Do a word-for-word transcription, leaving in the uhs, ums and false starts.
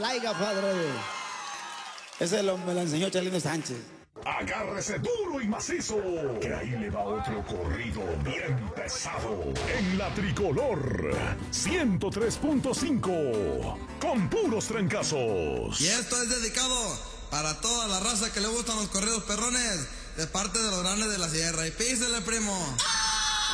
laiga, padre. Ese lo, me lo enseñó Chalino Sánchez. Agárrese duro y macizo, que ahí le va otro corrido bien pesado. En la Tricolor ciento tres punto cinco, con puros trancazos. Y esto es dedicado para toda la raza que le gustan los corridos perrones, de parte de los grandes de la sierra. Y písele, primo.